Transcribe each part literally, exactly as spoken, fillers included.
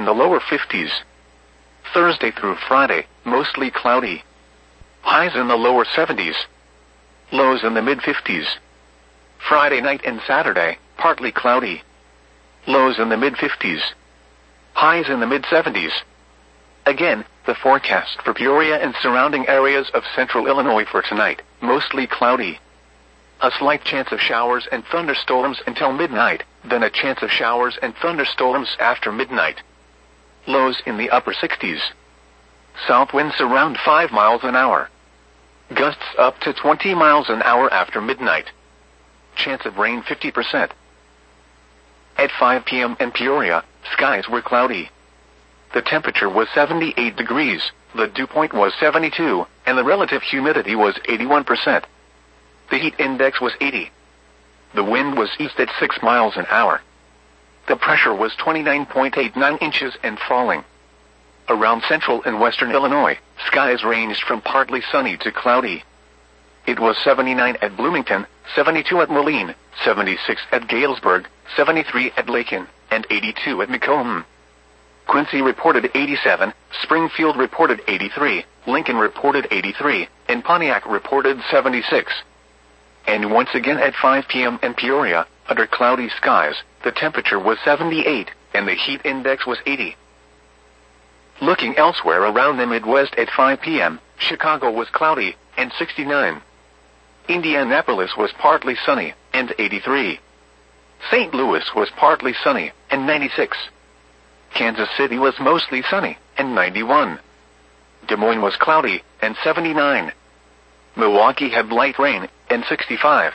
in the lower fifties. Thursday through Friday, mostly cloudy. Highs in the lower seventies. Lows in the mid-fifties. Friday night and Saturday, partly cloudy. Lows in the mid-fifties. Highs in the mid-seventies. Again, the forecast for Peoria and surrounding areas of central Illinois for tonight, mostly cloudy. A slight chance of showers and thunderstorms until midnight, then a chance of showers and thunderstorms after midnight. Lows in the upper sixties. South winds around five miles an hour. Gusts up to twenty miles an hour after midnight. Chance of rain fifty percent. At five p m in Peoria, skies were cloudy. The temperature was seventy-eight degrees, the dew point was seventy-two, and the relative humidity was eighty-one percent. The heat index was eighty. The wind was east at six miles an hour. The pressure was twenty-nine point eight nine inches and falling. Around central and western Illinois, skies ranged from partly sunny to cloudy. It was seventy-nine at Bloomington, seventy-two at Moline, seventy-six at Galesburg, seventy-three at Lakin, and eighty-two at Macomb. Quincy reported eighty-seven, Springfield reported eighty-three, Lincoln reported eighty-three, and Pontiac reported seventy-six. And once again at five p m in Peoria, under cloudy skies, the temperature was seventy-eight, and the heat index was eighty. Looking elsewhere around the Midwest at five p m, Chicago was cloudy, and sixty-nine. Indianapolis was partly sunny, and eighty-three. Saint Louis was partly sunny, and ninety-six. Kansas City was mostly sunny, and ninety-one. Des Moines was cloudy, and seventy-nine. Milwaukee had light rain, and sixty-five.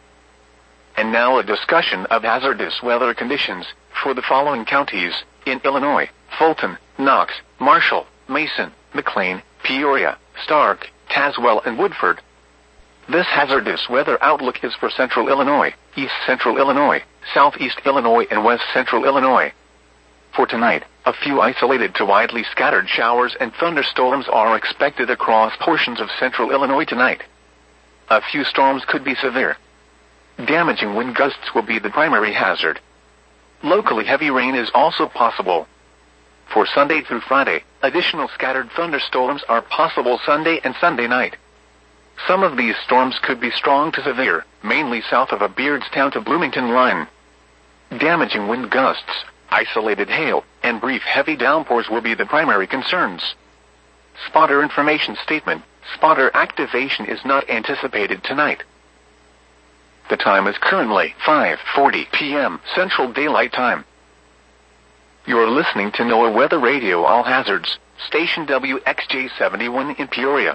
And now a discussion of hazardous weather conditions for the following counties in Illinois: Fulton, Knox, Marshall, Mason, McLean, Peoria, Stark, Tazewell, and Woodford. This hazardous weather outlook is for central Illinois, east central Illinois, southeast Illinois, and west central Illinois. For tonight, a few isolated to widely scattered showers and thunderstorms are expected across portions of central Illinois tonight. A few storms could be severe. Damaging wind gusts will be the primary hazard. Locally heavy rain is also possible. For Sunday through Friday, additional scattered thunderstorms are possible Sunday and Sunday night. Some of these storms could be strong to severe, mainly south of a Beardstown to Bloomington line. Damaging wind gusts, isolated hail, and brief heavy downpours will be the primary concerns. Spotter information statement: spotter activation is not anticipated tonight. The time is currently five forty p m Central Daylight Time. You're listening to NOAA Weather Radio All Hazards, station W X J seventy-one in Peoria.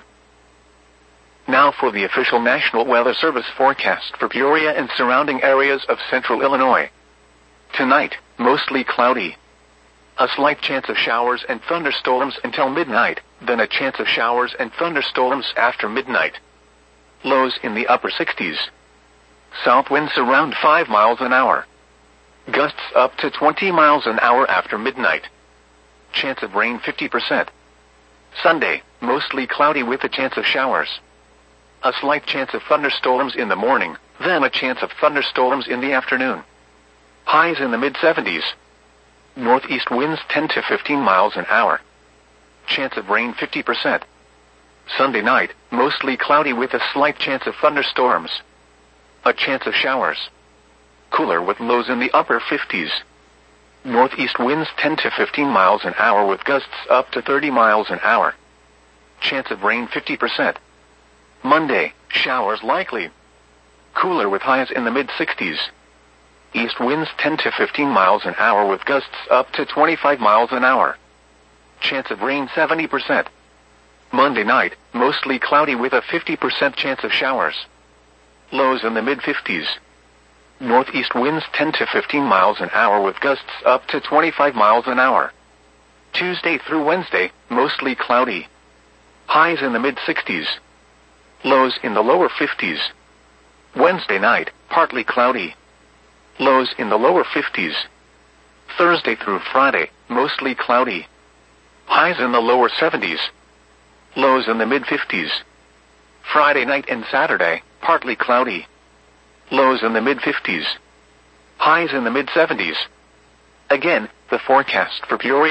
Now for the official National Weather Service forecast for Peoria and surrounding areas of central Illinois. Tonight, mostly cloudy. A slight chance of showers and thunderstorms until midnight, then a chance of showers and thunderstorms after midnight. Lows in the upper sixties. South winds around five miles an hour. Gusts up to twenty miles an hour after midnight. Chance of rain fifty percent. Sunday, mostly cloudy with a chance of showers. A slight chance of thunderstorms in the morning, then a chance of thunderstorms in the afternoon. Highs in the mid-seventies. Northeast winds ten to fifteen miles an hour. Chance of rain fifty percent. Sunday night, mostly cloudy with a slight chance of thunderstorms. A chance of showers. Cooler with lows in the upper fifties. Northeast winds ten to fifteen miles an hour with gusts up to thirty miles an hour. Chance of rain fifty percent. Monday, showers likely. Cooler with highs in the mid-sixties. East winds ten to fifteen miles an hour with gusts up to twenty-five miles an hour. Chance of rain seventy percent. Monday night, mostly cloudy with a fifty percent chance of showers. Lows in the mid-fifties. Northeast winds ten to fifteen miles an hour with gusts up to twenty-five miles an hour. Tuesday through Wednesday, mostly cloudy. Highs in the mid-sixties. Lows in the lower fifties. Wednesday night, partly cloudy. Lows in the lower fifties. Thursday through Friday, mostly cloudy. Highs in the lower seventies. Lows in the mid-fifties. Friday night and Saturday, partly cloudy. Lows in the mid-fifties. Highs in the mid-seventies. Again, the forecast for Peoria